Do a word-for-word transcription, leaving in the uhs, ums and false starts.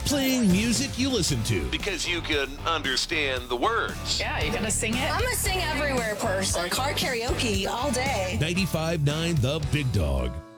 Playing music you listen to because you can understand the words. Yeah, you gonna sing it? I'm a sing everywhere person. Car karaoke all day. ninety-five point nine The Big Dog.